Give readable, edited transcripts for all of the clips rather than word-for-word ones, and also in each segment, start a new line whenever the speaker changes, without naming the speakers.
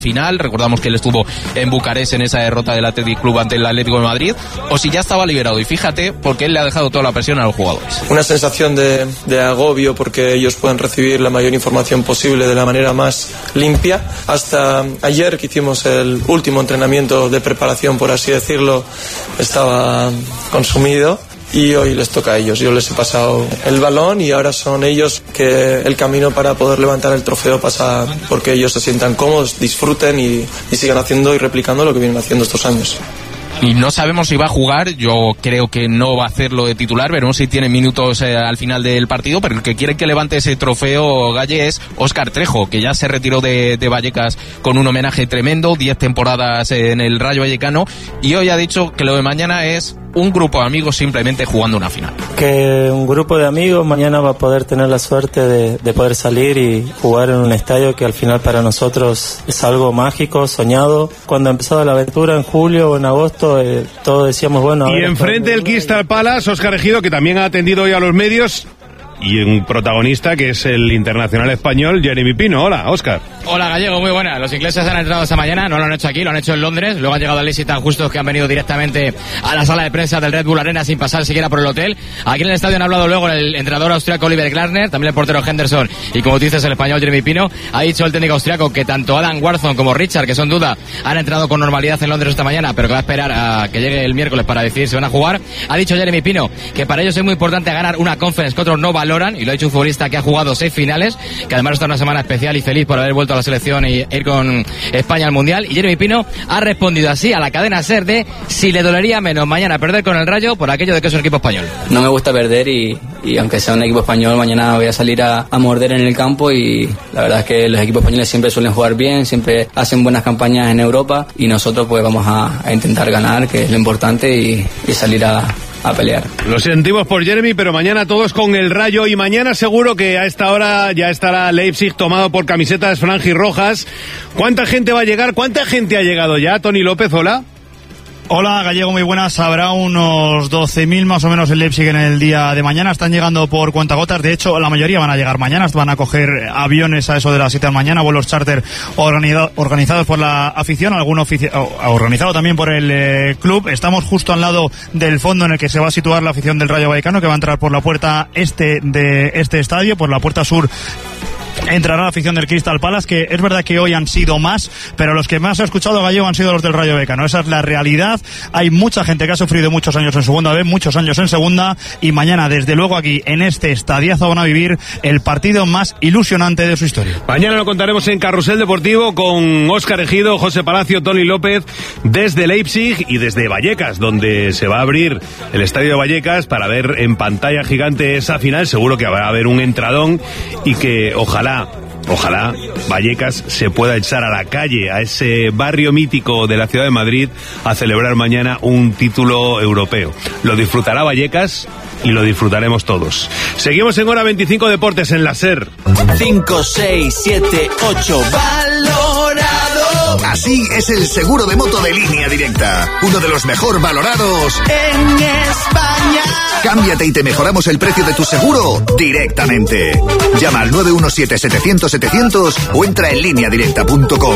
final, recordamos que él estuvo en Bucarest en esa derrota del Athletic Club ante el Atlético de Madrid, o si ya estaba liberado. Y fíjate, porque él le ha dejado toda la presión a los jugadores.
Una sensación de agobio porque ellos pueden recibir la mayor información posible de la manera más limpia. Hasta ayer que hicimos el último entrenamiento de preparación, por así decirlo, estaba consumido. Y hoy les toca a ellos. Yo les he pasado el balón y ahora son ellos que el camino para poder levantar el trofeo pasa porque ellos se sientan cómodos, disfruten y sigan haciendo y replicando lo que vienen haciendo estos años.
Y no sabemos si va a jugar, yo creo que no va a hacerlo de titular, veremos si tiene minutos al final del partido, pero el que quiere que levante ese trofeo, Galle, es Óscar Trejo, que ya se retiró de Vallecas con un homenaje tremendo, 10 temporadas en el Rayo Vallecano, y hoy ha dicho que lo de mañana es un grupo de amigos simplemente jugando una final.
Que un grupo de amigos mañana va a poder tener la suerte de poder salir y jugar en un estadio que al final para nosotros es algo mágico, soñado. Cuando empezó la aventura en julio o en agosto, todos decíamos, bueno...
Y enfrente el Crystal Palace, Óscar Ejido, que también ha atendido hoy a los medios, y un protagonista que es el internacional español Jeremy Pino. Hola, Óscar.
Hola, Gallego, muy buena. Los ingleses han entrado esta mañana, no lo han hecho aquí, lo han hecho en Londres. Luego han llegado al Leipzig tan justos que han venido directamente a la sala de prensa del Red Bull Arena sin pasar siquiera por el hotel. Aquí en el estadio han hablado luego el entrenador austriaco Oliver Glasner, también el portero Henderson y, como tú dices, el español Jeremy Pino. Ha dicho el técnico austriaco que tanto Adam Warson como Richard, que son duda, han entrado con normalidad en Londres esta mañana, pero que va a esperar a que llegue el miércoles para decidir si van a jugar. Ha dicho Jeremy Pino que para ellos es muy importante ganar una conference que otros no valoran, y lo ha dicho un futbolista que ha jugado 6 finales, que además está una semana especial y feliz por haber vuelto a la selección y ir con España al Mundial. Y Jeremy Pino ha respondido así a la cadena SER de si le dolería menos mañana perder con el Rayo por aquello de que es un equipo español.
No me gusta perder y aunque sea un equipo español, mañana voy a salir a morder en el campo, y la verdad es que los equipos españoles siempre suelen jugar bien, siempre hacen buenas campañas en Europa, y nosotros pues vamos a intentar ganar, que es lo importante, y salir a pelear.
Lo sentimos por Jeremy, pero mañana todos con el Rayo, y mañana seguro que a esta hora ya estará Leipzig tomado por camisetas franjirrojas. ¿Cuánta gente va a llegar? ¿Cuánta gente ha llegado ya? Tony López, hola.
Hola, Gallego, muy buenas. Habrá unos 12.000 más o menos en Leipzig en el día de mañana. Están llegando por cuentagotas. De hecho, la mayoría van a llegar mañana. Van a coger aviones a eso de las 7 de la mañana, vuelos charter organizados por la afición, organizado también por el club. Estamos justo al lado del fondo en el que se va a situar la afición del Rayo Vallecano, que va a entrar por la puerta este de este estadio, por la puerta sur. Entrará la afición del Crystal Palace, que es verdad que hoy han sido más, pero los que más he escuchado, Gallego, han sido los del Rayo Vallecano. Esa es la realidad. Hay mucha gente que ha sufrido muchos años en segunda B, muchos años en segunda, y mañana, desde luego, aquí en este estadiazo van a vivir el partido más ilusionante de su historia.
Mañana lo contaremos en Carrusel Deportivo con Óscar Ejido, José Palacio, Tony López, desde Leipzig y desde Vallecas, donde se va a abrir el estadio de Vallecas para ver en pantalla gigante esa final. Seguro que va a haber un entradón, y que ojalá Vallecas se pueda echar a la calle, a ese barrio mítico de la ciudad de Madrid, a celebrar mañana un título europeo. Lo disfrutará Vallecas y lo disfrutaremos todos. Seguimos en Hora 25 Deportes en la SER.
5, 6, 7, 8, valorado. Así es el seguro de moto de Línea Directa, uno de los mejor valorados en España. Cámbiate y te mejoramos el precio de tu seguro directamente. Llama al 917-700-700 o entra en lineadirecta.com.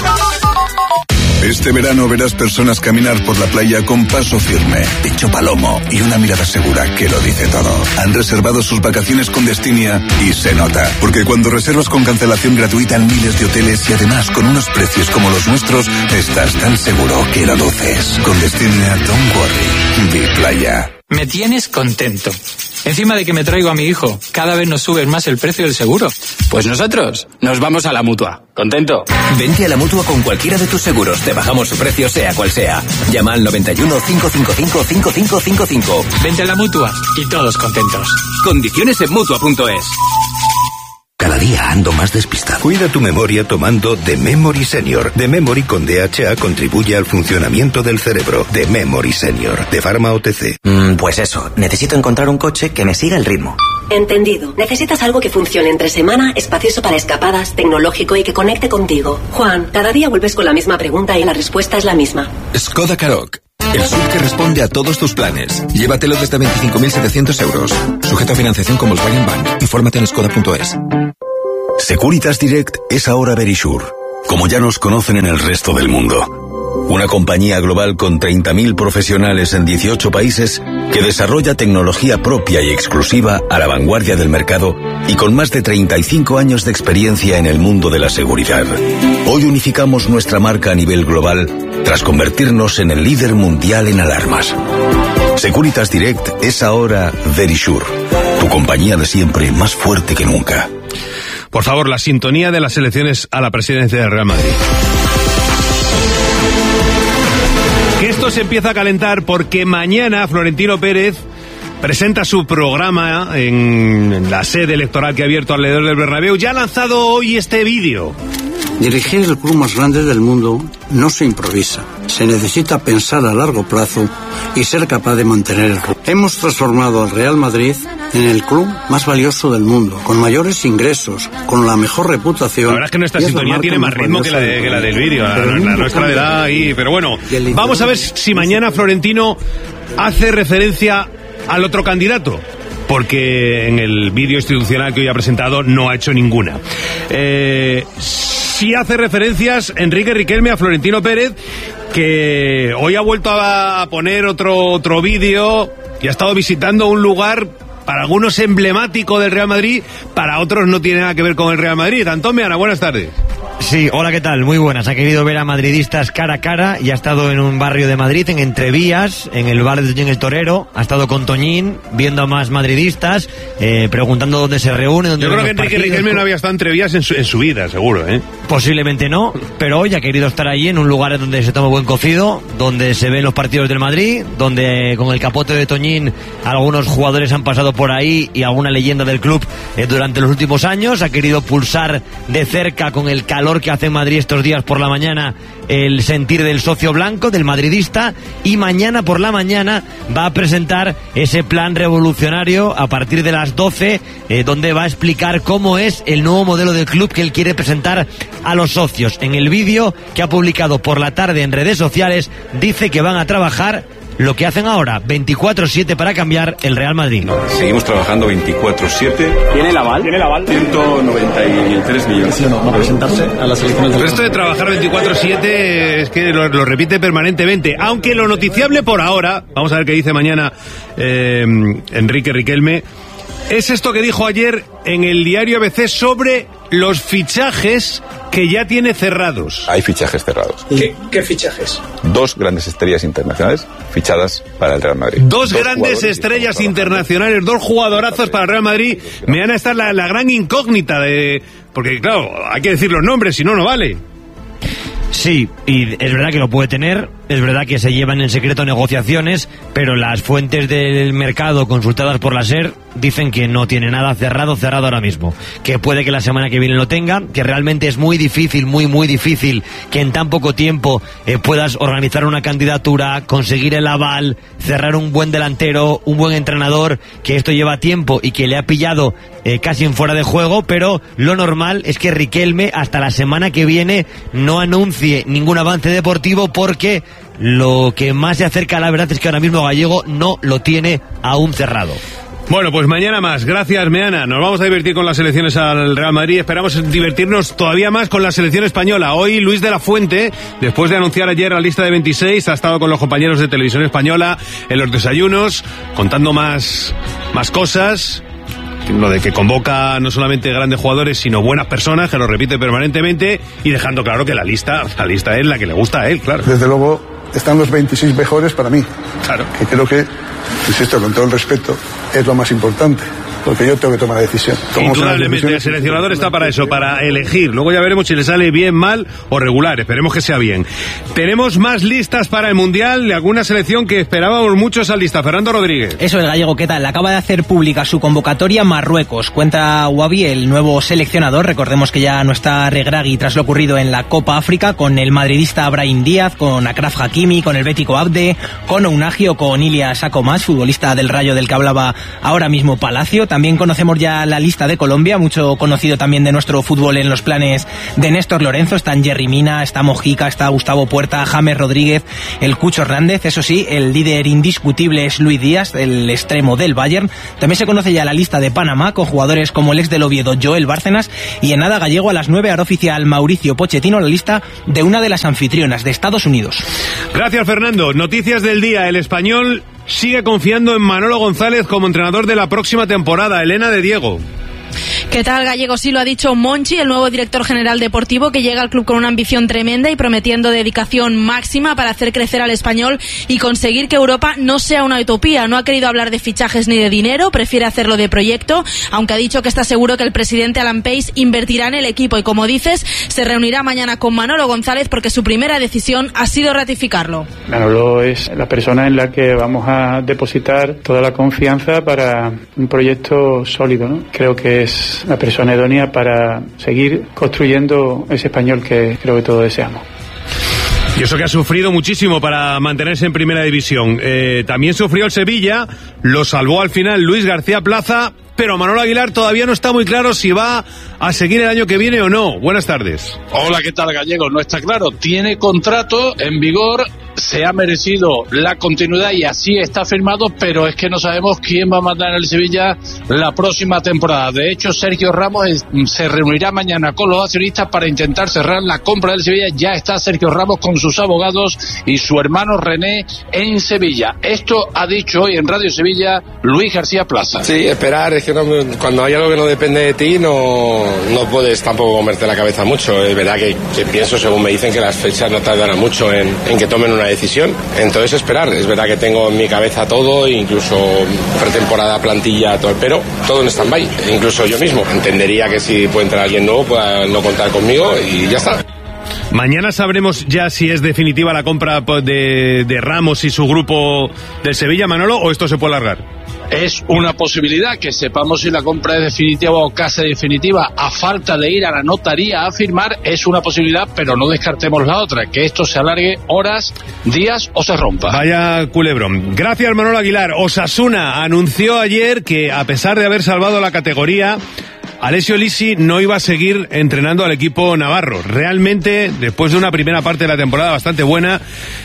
Este verano verás personas caminar por la playa con paso firme, pecho palomo y una mirada segura que lo dice todo. Han reservado sus vacaciones con Destinia y se nota, porque cuando reservas con cancelación gratuita en miles de hoteles y además con unos precios como los nuestros, estás tan seguro que lo luces. Con Destinia, don't worry, vi playa.
Me tienes contento. Encima de que me traigo a mi hijo, cada vez nos subes más el precio del seguro.
Pues nosotros nos vamos a la Mutua. ¿Contento?
Vente a la Mutua con cualquiera de tus seguros. Te bajamos su precio sea cual sea. Llama al 91 555 5555.
Vente a la Mutua y todos contentos.
Condiciones en Mutua.es.
Cada día ando más despistado. Cuida tu memoria tomando The Memory Senior. The Memory con DHA contribuye al funcionamiento del cerebro. The Memory Senior, de Pharma OTC.
Pues eso, necesito encontrar un coche que me siga el ritmo.
Entendido. Necesitas algo que funcione entre semana, espacioso para escapadas, tecnológico y que conecte contigo. Juan, cada día vuelves con la misma pregunta y la respuesta es la misma.
Skoda Karoq. El SUV que responde a todos tus planes. Llévatelo desde 25.700 euros. Sujeto a financiación con Volkswagen Bank. Infórmate en skoda.es.
Securitas Direct es ahora Verisure. como ya nos conocen en el resto del mundo. Una compañía global con 30.000 profesionales en 18 países que desarrolla tecnología propia y exclusiva a la vanguardia del mercado y con más de 35 años de experiencia en el mundo de la seguridad. Hoy unificamos nuestra marca a nivel global tras convertirnos en el líder mundial en alarmas. Securitas Direct es ahora Verisure, tu compañía de siempre más fuerte que nunca.
Por favor, la sintonía de las elecciones a la presidencia del Real Madrid. Que esto se empieza a calentar porque mañana Florentino Pérez presenta su programa en la sede electoral que ha abierto alrededor del Bernabéu. Ya ha lanzado hoy este vídeo.
Dirigir el club más grande del mundo no se improvisa. Se necesita pensar a largo plazo y ser capaz de mantener el rumbo. Hemos transformado al Real Madrid en el club más valioso del mundo, con mayores ingresos, con la mejor reputación.
La verdad es que nuestra sintonía tiene más ritmo que la del vídeo. La nuestra le da ahí. Pero bueno, vamos a ver si mañana Florentino hace referencia al otro candidato, porque en el vídeo institucional que hoy ha presentado no ha hecho ninguna. Sí hace referencias Enrique Riquelme a Florentino Pérez, que hoy ha vuelto a poner otro vídeo y ha estado visitando un lugar para algunos emblemático del Real Madrid, para otros no tiene nada que ver con el Real Madrid. Antón Meana, buenas tardes.
Sí, hola, ¿qué tal? Muy buenas. Ha querido ver a madridistas cara a cara y ha estado en un barrio de Madrid, en Entrevías, en el bar de Toñín el Torero. Ha estado con Toñín, viendo a más madridistas, preguntando dónde se reúnen.
Yo creo que Enrique Riquelme no había estado en Entrevías en su vida, seguro, ¿eh?
Posiblemente no, pero hoy ha querido estar allí en un lugar donde se toma buen cocido, donde se ven los partidos del Madrid, donde con el capote de Toñín algunos jugadores han pasado por ahí y alguna leyenda del club durante los últimos años. Ha querido pulsar de cerca, con el calor que hace en Madrid estos días por la mañana, el sentir del socio blanco, del madridista, y mañana por la mañana va a presentar ese plan revolucionario a partir de las 12, donde va a explicar cómo es el nuevo modelo del club que él quiere presentar a los socios. En el vídeo que ha publicado por la tarde en redes sociales dice que van a trabajar lo que hacen ahora, 24/7 para cambiar el Real Madrid.
No, seguimos trabajando 24/7.
¿Tiene el aval?
193 millones.
Sí, no, presentarse a las elecciones.
Pero esto de trabajar 24/7 es que lo repite permanentemente. Aunque lo noticiable por ahora, vamos a ver qué dice mañana Enrique Riquelme, es esto que dijo ayer en el diario ABC sobre los fichajes que ya tiene cerrados.
Hay fichajes cerrados.
¿Qué fichajes?
2 grandes estrellas internacionales fichadas para el Real Madrid.
Dos grandes estrellas internacionales, 2 jugadorazos para el Real Madrid. Me van a estar la gran incógnita de... Porque claro, hay que decir los nombres, si no, no vale.
Sí, y es verdad que lo puede tener, es verdad que se llevan en secreto negociaciones, pero las fuentes del mercado consultadas por la SER dicen que no tiene nada cerrado ahora mismo, que puede que la semana que viene lo tenga, que realmente es muy difícil, muy difícil que en tan poco tiempo puedas organizar una candidatura, conseguir el aval, cerrar un buen delantero, un buen entrenador, que esto lleva tiempo y que le ha pillado casi en fuera de juego, pero lo normal es que Riquelme hasta la semana que viene no anuncie ningún avance deportivo, porque lo que más se acerca a la verdad es que ahora mismo Gallego no lo tiene aún cerrado.
Bueno, pues mañana más. Gracias, Meana. Nos vamos a divertir con las selecciones al Real Madrid. Esperamos divertirnos todavía más con la selección española. Hoy Luis de la Fuente, después de anunciar ayer la lista de 26, ha estado con los compañeros de Televisión Española en los desayunos, contando más cosas. Lo de que convoca no solamente grandes jugadores, sino buenas personas, que lo repite permanentemente, y dejando claro que la lista es la que le gusta a él, claro.
Desde luego están los 26 mejores para mí.
Claro.
Que creo que, insisto, con todo el respeto, es lo más importante. Porque yo tengo que tomar la decisión.
Indudablemente, el seleccionador está para eso, para elegir. Luego ya veremos si le sale bien, mal o regular. Esperemos que sea bien. Tenemos más listas para el Mundial de alguna selección que esperábamos mucho esa lista. Fernando Rodríguez.
Eso, el Gallego, ¿qué tal? Acaba de hacer pública su convocatoria Marruecos. Cuenta Wabi, el nuevo seleccionador. Recordemos que ya no está Regragui tras lo ocurrido en la Copa África, con el madridista Brahim Díaz, con Achraf Hakimi, con el bético Abde, con Ounahi o con Ilyas Akomas, futbolista del Rayo del que hablaba ahora mismo Palacio. También conocemos ya la lista de Colombia, mucho conocido también de nuestro fútbol en los planes de Néstor Lorenzo. Están Jerry Mina, está Mojica, está Gustavo Puerta, James Rodríguez, el Cucho Hernández. Eso sí, el líder indiscutible es Luis Díaz, el extremo del Bayern. También se conoce ya la lista de Panamá, con jugadores como el ex del Oviedo, Joel Bárcenas, y en nada gallego a las 9 hará oficial Mauricio Pochettino la lista de una de las anfitrionas de Estados Unidos.
Gracias, Fernando. Noticias del día. El Español sigue confiando en Manolo González como entrenador de la próxima temporada. Elena de Diego.
¿Qué tal, Gallego? Sí, lo ha dicho Monchi, el nuevo director general deportivo, que llega al club con una ambición tremenda y prometiendo dedicación máxima para hacer crecer al Español y conseguir que Europa no sea una utopía. No ha querido hablar de fichajes ni de dinero, prefiere hacerlo de proyecto, aunque ha dicho que está seguro que el presidente Alan Pace invertirá en el equipo y, como dices, se reunirá mañana con Manolo González porque su primera decisión ha sido ratificarlo.
Manolo es la persona en la que vamos a depositar toda la confianza para un proyecto sólido, ¿no? Creo que es la persona idónea para seguir construyendo ese Español que creo que todos deseamos.
Y eso que ha sufrido muchísimo para mantenerse en primera división. También sufrió el Sevilla, lo salvó al final Luis García Plaza, pero Manolo Aguilar todavía no está muy claro si va a seguir el año que viene o no. Buenas tardes.
Hola, ¿qué tal, Gallego? No está claro. Tiene contrato en vigor, se ha merecido la continuidad y así está firmado, pero es que no sabemos quién va a mandar en el Sevilla la próxima temporada. De hecho, Sergio Ramos se reunirá mañana con los accionistas para intentar cerrar la compra del Sevilla. Ya está Sergio Ramos con sus abogados y su hermano René en Sevilla. Esto ha dicho hoy en Radio Sevilla Luis García Plaza.
Sí, esperar, es que cuando hay algo que no depende de ti no puedes tampoco comerte la cabeza mucho. Es verdad que pienso, según me dicen, que las fechas no tardarán mucho en que tomen una decisión. Entonces esperar. Es verdad que tengo en mi cabeza todo, incluso pretemporada, plantilla, todo, pero todo en stand-by. Incluso yo mismo entendería que si puede entrar alguien nuevo pueda no contar conmigo y ya está.
Mañana sabremos ya si es definitiva la compra de Ramos y su grupo del Sevilla, Manolo, o esto se puede alargar.
Es una posibilidad que sepamos si la compra es definitiva o casi definitiva a falta de ir a la notaría a firmar. Es una posibilidad, pero no descartemos la otra, que esto se alargue horas, días o se rompa.
Vaya culebrón. Gracias, Manolo Aguilar. Osasuna anunció ayer que, a pesar de haber salvado la categoría, Alessio Lisi no iba a seguir entrenando al equipo navarro. Realmente, después de una primera parte de la temporada bastante buena,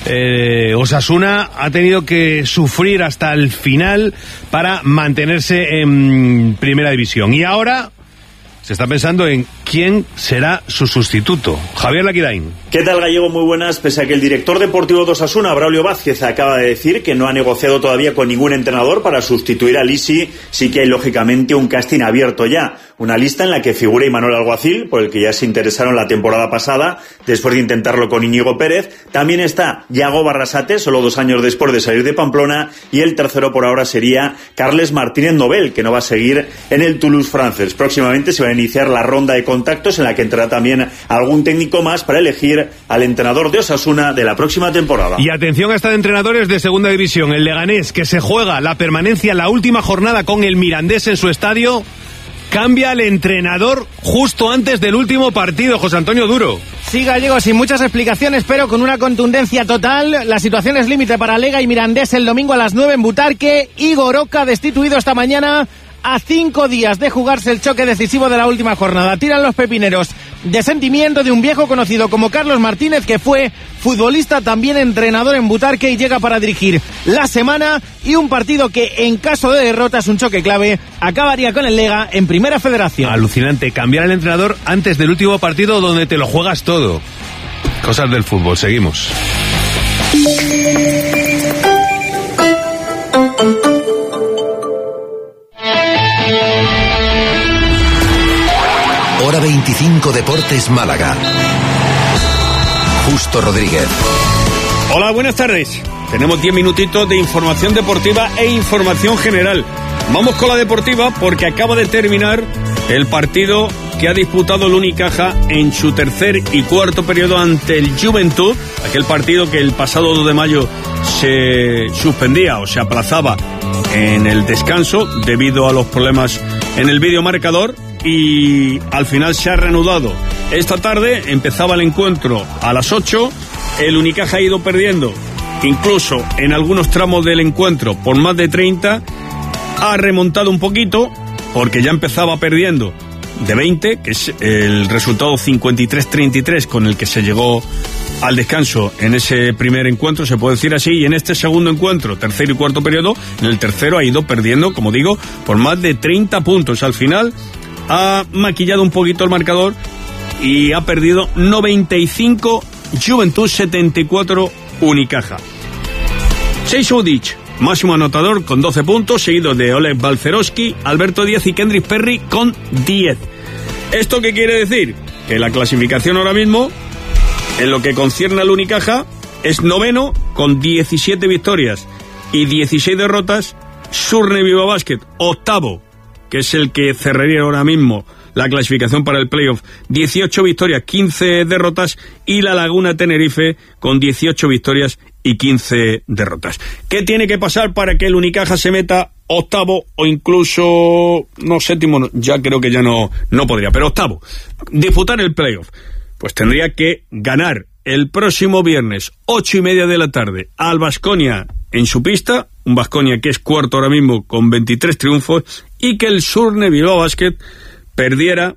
Osasuna ha tenido que sufrir hasta el final para mantenerse en primera división. Y ahora se está pensando en quién será su sustituto. Javier Laquidain.
¿Qué tal, Gallego? Muy buenas. Pese a que el director deportivo de Osasuna, Braulio Vázquez, acaba de decir que no ha negociado todavía con ningún entrenador para sustituir a Lisi, sí que hay lógicamente un casting abierto ya. Una lista en la que figura Imanol Alguacil, por el que ya se interesaron la temporada pasada, después de intentarlo con Íñigo Pérez. También está Yago Barrasate, solo 2 años después de salir de Pamplona. Y el tercero por ahora sería Carles Martínez Nobel, que no va a seguir en el Toulouse Francés. Próximamente se va a iniciar la ronda de contactos en la que entrará también algún técnico más para elegir al entrenador de Osasuna de la próxima temporada.
Y atención a esta de entrenadores de segunda división, el Leganés, que se juega la permanencia en la última jornada con el Mirandés en su estadio, cambia al entrenador justo antes del último partido. José Antonio Duro.
Sí, Gallego, sin muchas explicaciones, pero con una contundencia total. La situación es límite para Lega y Mirandés el domingo a las 9 en Butarque. Igor Oca, destituido esta mañana a 5 días de jugarse el choque decisivo de la última jornada. Tiran los pepineros de sentimiento de un viejo conocido como Carlos Martínez, que fue futbolista, también entrenador en Butarque, y llega para dirigir la semana y un partido que, en caso de derrota, es un choque clave, acabaría con el Lega en Primera Federación.
Alucinante, cambiar al entrenador antes del último partido donde te lo juegas todo. Cosas del fútbol, seguimos.
Hora 25 Deportes Málaga. Justo Rodríguez.
Hola, buenas tardes. Tenemos 10 minutitos de información deportiva e información general. Vamos con la deportiva porque acaba de terminar el partido que ha disputado el Unicaja en su tercer y cuarto periodo ante el Juventud. Aquel partido que el pasado 2 de mayo se suspendía o se aplazaba en el descanso debido a los problemas en el videomarcador. Y al final se ha reanudado. Esta tarde empezaba el encuentro a las 8. El Unicaja ha ido perdiendo, incluso en algunos tramos del encuentro, por más de 30. Ha remontado un poquito porque ya empezaba perdiendo de 20, que es el resultado 53-33 con el que se llegó al descanso en ese primer encuentro, se puede decir así, y en este segundo encuentro, tercero y cuarto periodo, en el tercero ha ido perdiendo, como digo, por más de 30 puntos. Al final ha maquillado un poquito el marcador y ha perdido 95 Juventud, 74 Unicaja. Sejsodic, máximo anotador con 12 puntos, seguido de Oleg Balcerowski, Alberto Díaz y Kendrick Perry con 10. ¿Esto qué quiere decir? Que la clasificación ahora mismo, en lo que concierne al Unicaja, es noveno con 17 victorias y 16 derrotas. Surne Viva Basket, octavo, que es el que cerraría ahora mismo la clasificación para el playoff, 18 victorias, 15 derrotas, y la Laguna Tenerife con 18 victorias y 15 derrotas. ¿Qué tiene que pasar para que el Unicaja se meta octavo o incluso, no, séptimo? Ya creo que ya no podría, pero octavo, disputar el playoff. Pues tendría que ganar el próximo viernes, 8:30 de la tarde, al Baskonia en su pista, un Baskonia que es cuarto ahora mismo con 23 triunfos, y que el Surne Bilbao Basket perdiera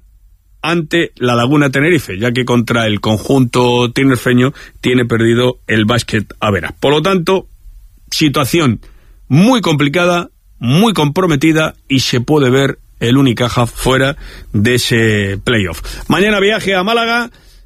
ante la Laguna Tenerife, ya que contra el conjunto tinerfeño tiene perdido el Basket Averas. Por lo tanto, situación muy complicada, muy comprometida, y se puede ver el Unicaja fuera de ese playoff. Mañana viaje a Málaga,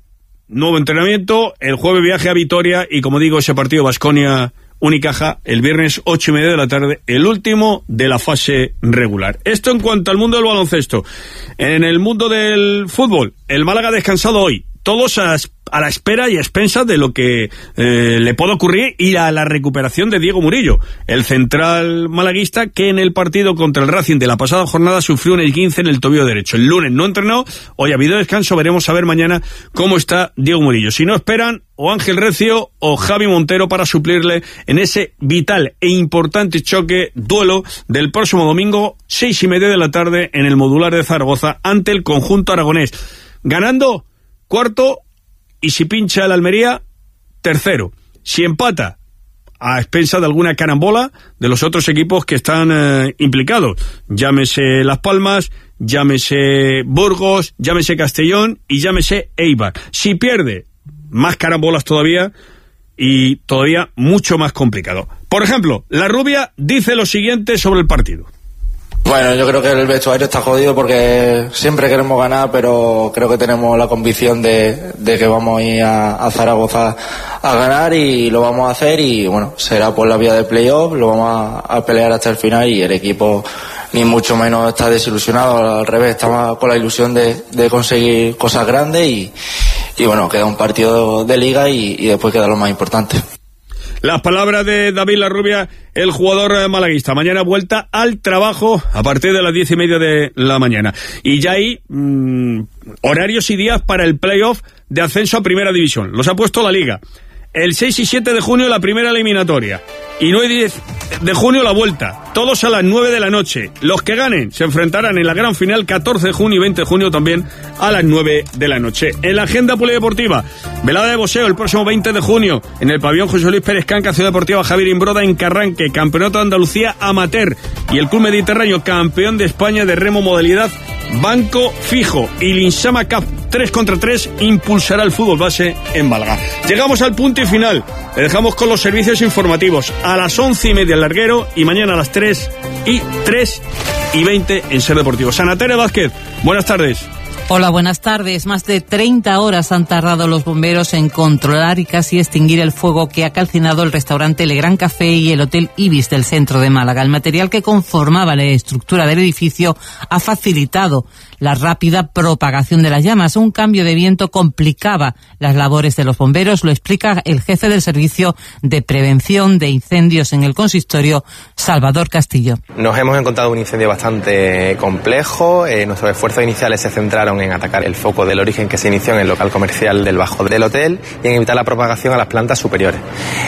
nuevo entrenamiento, el jueves viaje a Vitoria, y como digo, ese partido Baskonia-Unicaja el viernes 8:30 de la tarde, el último de la fase regular. Esto en cuanto al mundo del baloncesto. En el mundo del fútbol, el Málaga ha descansado hoy, todos a la espera y a expensas de lo que le puede ocurrir y a la recuperación de Diego Murillo, el central malaguista que en el partido contra el Racing de la pasada jornada sufrió un esguince en el tobillo derecho. El lunes no entrenó, hoy ha habido descanso, veremos a ver mañana cómo está Diego Murillo. Si no, esperan o Ángel Recio o Javi Montero para suplirle en ese vital e importante duelo del próximo domingo, 6:30 de la tarde, en el Modular de Zaragoza, ante el conjunto aragonés. Ganando, cuarto, y si pincha el Almería, tercero. Si empata, a expensa de alguna carambola de los otros equipos que están implicados, llámese Las Palmas, llámese Burgos, llámese Castellón y llámese Eibar. Si pierde, más carambolas todavía, y todavía mucho más complicado. Por ejemplo, la Rubia dice lo siguiente sobre el partido.
Bueno, yo creo que el vestuario está jodido porque siempre queremos ganar, pero creo que tenemos la convicción de que vamos a ir a Zaragoza a ganar, y lo vamos a hacer, y bueno, será por la vía del playoff, lo vamos a pelear hasta el final, y el equipo ni mucho menos está desilusionado, al revés, estamos con la ilusión de conseguir cosas grandes, y bueno, queda un partido de liga y después queda lo más importante.
Las palabras de David Larrubia, el jugador malaguista. Mañana vuelta al trabajo a partir de las 10:30 de la mañana. Y ya hay horarios y días para el playoff de ascenso a Primera División. Los ha puesto la Liga. El 6 y 7 de junio la primera eliminatoria. Y 9 y 10 de junio la vuelta. Todos a las 9 de la noche. Los que ganen se enfrentarán en la gran final 14 de junio y 20 de junio también a las 9 de la noche. En la agenda polideportiva, velada de boxeo el próximo 20 de junio en el pabellón José Luis Pérez Canca, Ciudad Deportiva Javier Imbroda en Carranque. Campeonato de Andalucía Amateur. Y el Club Mediterráneo, campeón de España de remo modalidad banco fijo. Y Linsama Cup 3 contra 3 impulsará el fútbol base en Málaga. Llegamos al punto y final. Le dejamos con los servicios informativos. A las 11:30 el larguero, y mañana a las 3:20 en Ser Deportivo. Sanataria Vázquez, buenas tardes.
Hola, buenas tardes. Más de 30 horas han tardado los bomberos en controlar y casi extinguir el fuego que ha calcinado el restaurante Le Gran Café y el Hotel Ibis del centro de Málaga. El material que conformaba la estructura del edificio ha facilitado la rápida propagación de las llamas. Un cambio de viento complicaba las labores de los bomberos, lo explica el jefe del Servicio de Prevención de Incendios en el consistorio, Salvador Castillo.
Nos hemos encontrado un incendio bastante complejo. Nuestros esfuerzos iniciales se centraron centraron en atacar el foco del origen que se inició en el local comercial del bajo del hotel y en evitar la propagación a las plantas superiores.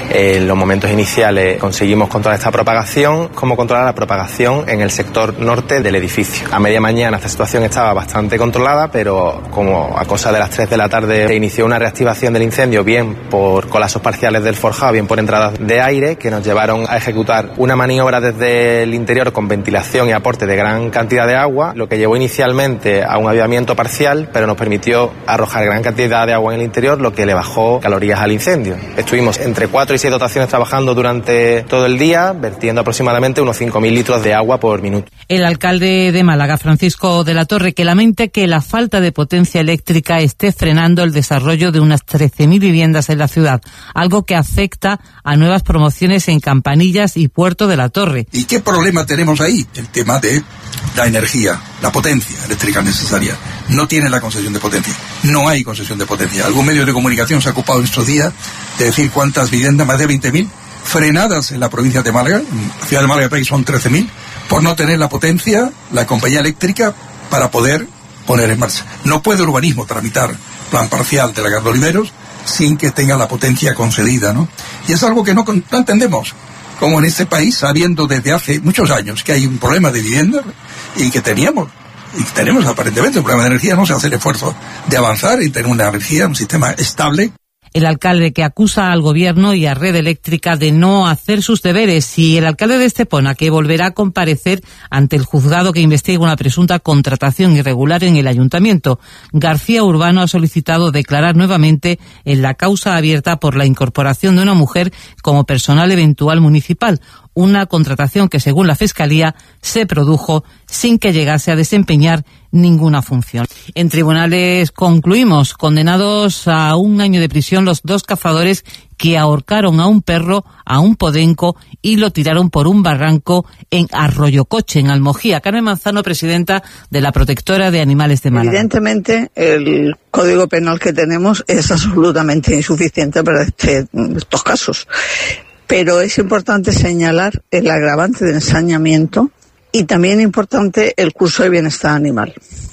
En los momentos iniciales conseguimos controlar esta propagación, como controlar la propagación en el sector norte del edificio. A media mañana esta situación estaba bastante controlada, pero como a cosa de las 3 de la tarde se inició una reactivación del incendio, bien por colapsos parciales del forjado, bien por entradas de aire, que nos llevaron a ejecutar una maniobra desde el interior con ventilación y aporte de gran cantidad de agua, lo que llevó inicialmente a un avivamiento parcial, pero nos permitió arrojar gran cantidad de agua en el interior, lo que le bajó calorías al incendio. Estuvimos entre 4 y 6 dotaciones trabajando durante todo el día, vertiendo aproximadamente unos 5.000 litros de agua por minuto.
El alcalde de Málaga, Francisco de la Torre, que lamenta que la falta de potencia eléctrica esté frenando el desarrollo de unas 13.000 viviendas en la ciudad, algo que afecta a nuevas promociones en Campanillas y Puerto de la Torre.
¿Y qué problema tenemos ahí? El tema de la energía, la potencia eléctrica necesaria. No tiene la concesión de potencia. No hay concesión de potencia. Algún medio de comunicación se ha ocupado en estos días de decir cuántas viviendas, más de 20.000, frenadas en la provincia de Málaga. En la ciudad de Málaga son 13.000, por no tener la potencia, la compañía eléctrica, para poder poner en marcha. No puede el urbanismo tramitar plan parcial de la Garde Oliveros sin que tenga la potencia concedida, ¿no? Y es algo que no entendemos. Como en este país, sabiendo desde hace muchos años que hay un problema de vivienda y que tenemos aparentemente un problema de energía, no se hace el esfuerzo de avanzar y tener una energía, un sistema estable.
El alcalde que acusa al gobierno y a Red Eléctrica de no hacer sus deberes, y el alcalde de Estepona, que volverá a comparecer ante el juzgado que investiga una presunta contratación irregular en el ayuntamiento. García Urbano ha solicitado declarar nuevamente en la causa abierta por la incorporación de una mujer como personal eventual municipal, una contratación que, según la Fiscalía, se produjo sin que llegase a desempeñar ninguna función. En tribunales concluimos, condenados a 1 año de prisión los 2 cazadores que ahorcaron a un perro, a un podenco, y lo tiraron por un barranco en Arroyocoche, en Almojía. Carmen Manzano, presidenta de la Protectora de Animales de Málaga.
Evidentemente, el Código Penal que tenemos es absolutamente insuficiente para estos casos. Pero es importante señalar el agravante de ensañamiento y también importante el curso de bienestar animal.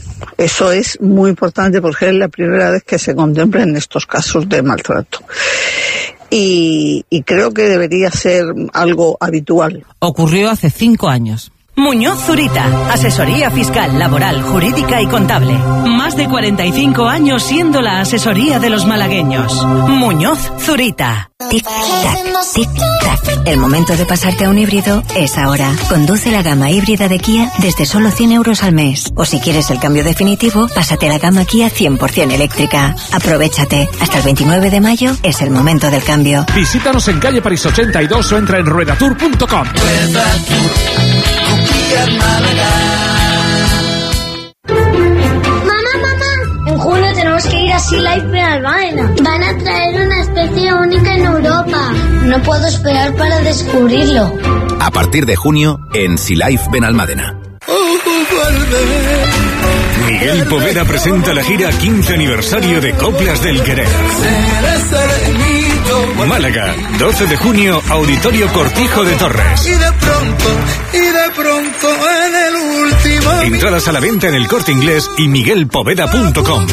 Eso es muy importante porque es la primera vez que se contempla en estos casos de maltrato. Y creo que debería ser algo habitual.
Ocurrió hace 5 años.
Muñoz Zurita, asesoría fiscal, laboral, jurídica y contable. Más de 45 años siendo la asesoría de los malagueños. Muñoz Zurita.
Tic-tac, tic-tac. El momento de pasarte a un híbrido es ahora. Conduce la gama híbrida de Kia desde solo 100 euros al mes. O si quieres el cambio definitivo, pásate a la gama Kia 100% eléctrica. Aprovéchate. Hasta el 29 de mayo es el momento del cambio.
Visítanos en calle París 82 o entra en ruedatour.com.
Mamá, en junio tenemos que ir a Sea Life Benalmádena. Van a traer una especie única en Europa. No puedo esperar para descubrirlo.
A partir de junio, en Sea Life Benalmádena.
Miguel Poveda presenta la gira 15 aniversario de Coplas del Querer. Málaga, 12 de junio, Auditorio Cortijo de Torres.
Y de pronto en el último.
Entradas a la venta en El Corte Inglés y miguelpoveda.com.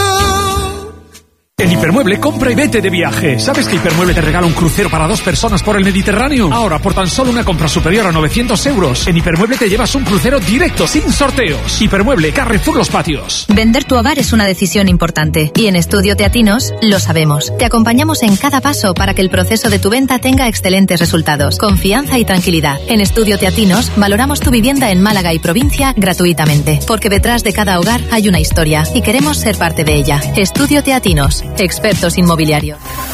En Hipermueble, compra y vete de viaje. ¿Sabes que Hipermueble te regala un crucero para 2 personas por el Mediterráneo? Ahora, por tan solo una compra superior a 900 euros, en Hipermueble te llevas un crucero directo, sin sorteos. Hipermueble, Carrefour Los Patios.
Vender tu hogar es una decisión importante. Y en Estudio Teatinos lo sabemos. Te acompañamos en cada paso para que el proceso de tu venta tenga excelentes resultados, confianza y tranquilidad. En Estudio Teatinos valoramos tu vivienda en Málaga y provincia gratuitamente. Porque detrás de cada hogar hay una historia y queremos ser parte de ella. Estudio Teatinos. Expertos inmobiliarios.